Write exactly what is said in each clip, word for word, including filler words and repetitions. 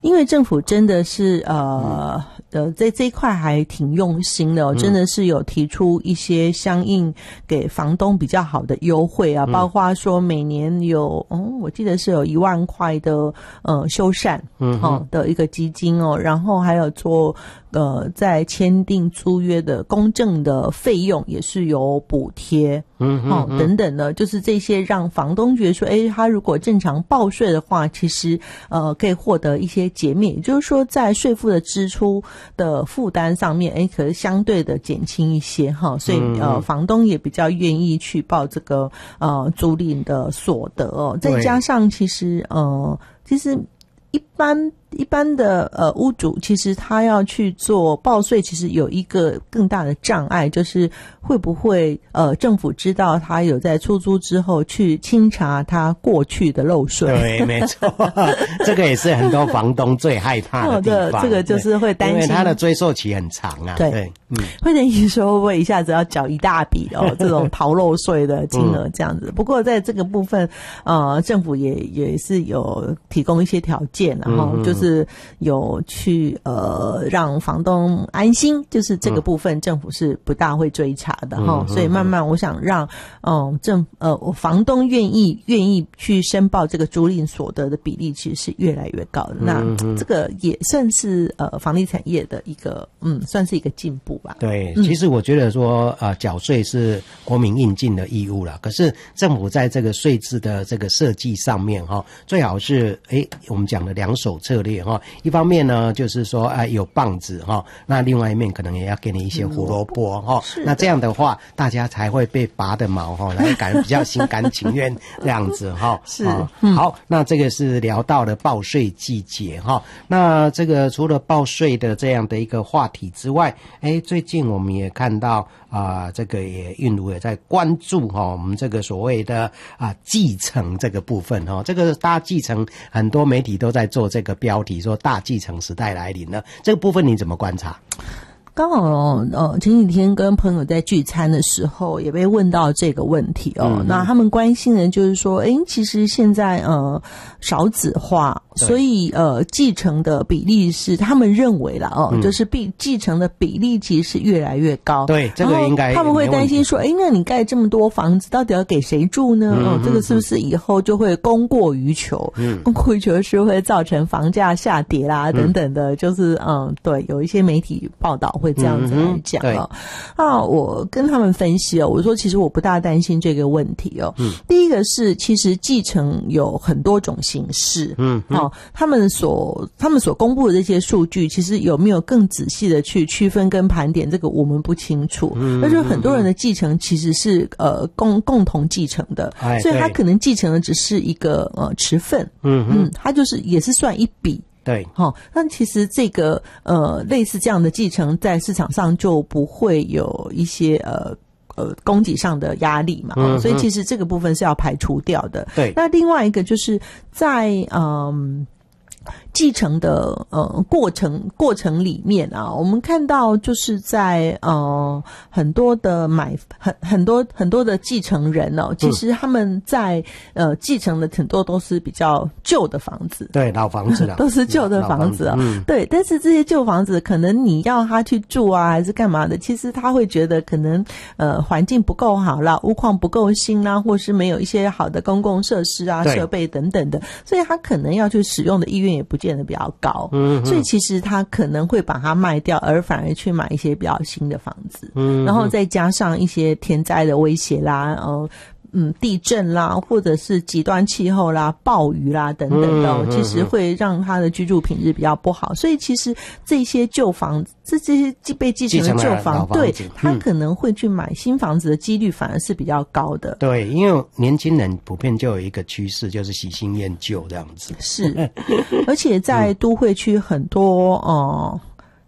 因为政府真的是呃呃在这一块还挺用心的哦，真的是有提出一些相应给房东比较好的优惠啊，包括说每年有嗯我记得是有一万块的呃修缮嗯哦的一个基金哦，然后还有做呃在签订租约的公证的费用也是有补贴嗯哦等等的，就是这些让房东觉得说，诶他如果正常报税的话，其实呃可以获得一些减免，也就是说在税负的支出的负担上面，诶可是相对的减轻一些哈，所以呃房东也比较愿意去报这个呃租赁的所得哦，再加上其实呃其实一般一般的呃屋主其实他要去做报税，其实有一个更大的障碍，就是会不会呃政府知道他有在出租之后去清查他过去的漏税。 对，没错，这个也是很多房东最害怕的地方。 这个就是会担心， 因为他的追溯期很长啊。 对，对嗯，会担心说会不会一下子要缴一大笔哦这种逃漏税的金额这样子。嗯、不过在这个部分，呃，政府也也是有提供一些条件，然后就是。是有去呃让房东安心，就是这个部分政府是不大会追查的哈、嗯，所以慢慢我想让嗯政呃房东愿意愿意去申报这个租赁所得的比例其实是越来越高的。那这个也算是呃房地产业的一个嗯算是一个进步吧。 对，其实我觉得说呃缴税是国民应尽的义务啦，可是政府在这个税制的这个设计上面哈，最好是诶我们讲的两手策略。一方面呢就是说啊有棒子哈，那另外一面可能也要给你一些胡萝卜哈、嗯，那这样的话大家才会被拔的毛哈，来感觉比较心甘情愿这样子哈。 是、 嗯、好，那这个是聊到了报税季节哈，那这个除了报税的这样的一个话题之外，哎，最近我们也看到啊、呃，这个也韵如也在关注哈，我们这个所谓的啊继承这个部分哈，这个大家继承很多媒体都在做这个标题说大继承时代来临了，这个部分你怎么观察？ 刚好呃前几天跟朋友在聚餐的时候也被问到这个问题哦，嗯、那他们关心的就是说，诶其实现在呃少子化，所以呃继承的比例是他们认为啦哦、嗯，就是继继承的比例其实是越来越高。 对，这个应该他们会担心说，诶那你盖这么多房子，到底要给谁住呢？嗯、哦，这个是不是以后就会供过于求？嗯，供过于求是会造成房价下跌啦、嗯、等等的，就是嗯对，有一些媒体报道会这样子来讲哦。嗯、啊，我跟他们分析哦，我说其实我不大担心这个问题哦。嗯，第一个是其实继承有很多种形式。嗯，哦，他们所他们所公布的这些数据，其实有没有更仔细的去区分跟盘点，这个我们不清楚。嗯，但是很多人的继承其实是呃共共同继承的，哎、所以他可能继承的只是一个呃持份。嗯嗯，他就是也是算一笔。 对， 好、哦，但其实这个呃类似这样的继承，在市场上就不会有一些呃呃供给上的压力嘛、嗯，所以其实这个部分是要排除掉的。 对， 那另外一个就是在嗯。继承的呃过程过程里面啊，我们看到就是在呃很多的买很很多很多的继承人哦，其实他们在呃继承的很多都是比较旧的房子， 对，老房子啦， 都是旧的房子啊、哦嗯，对。但是这些旧房子可能你要他去住啊，还是干嘛的，其实他会觉得可能呃环境不够好啦，屋况不够新啦，或是没有一些好的公共设施啊、设备等等的，所以他可能要去使用的意愿也不见得比较高，嗯，所以其实他可能会把它卖掉，而反而去买一些比较新的房子，嗯，然后再加上一些天灾的威胁啦，呃嗯，地震啦，或者是极端气候啦、暴雨啦等等的、哦嗯嗯嗯，其实会让他的居住品质比较不好。所以其实这些旧房子，这这些被继承的旧房，对、嗯、他可能会去买新房子的几率反而是比较高的。 对，因为年轻人普遍就有一个趋势，就是喜新厌旧这样子。 是，而且在都会区很多呃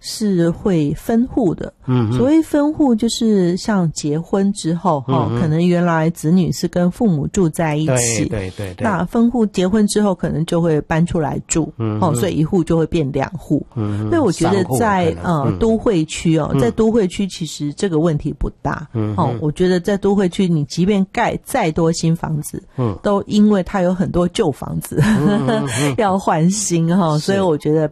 是会分户的。 嗯， 所谓分户就是像结婚之后哈、嗯，可能原来子女是跟父母住在一起， 对对对对。 那分户结婚之后，可能就会搬出来住，嗯，哦，所以一户就会变两户。嗯，所以我觉得在呃、嗯、都会区哦，在都会区其实这个问题不大。嗯，哦，我觉得在都会区，你即便盖再多新房子，嗯，都因为它有很多旧房子、嗯、要换新哈，所以我觉得